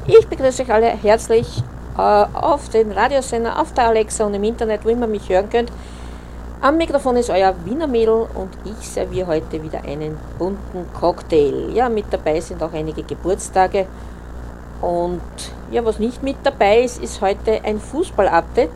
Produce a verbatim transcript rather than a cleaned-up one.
Ich begrüße euch alle herzlich äh, auf den Radiosender, auf der Alexa und im Internet, wo immer mich hören könnt. Am Mikrofon ist euer Wiener Mädel und ich serviere heute wieder einen bunten Cocktail. Ja, mit dabei sind auch einige Geburtstage. Und ja, was nicht mit dabei ist, ist heute ein Fußball-Update.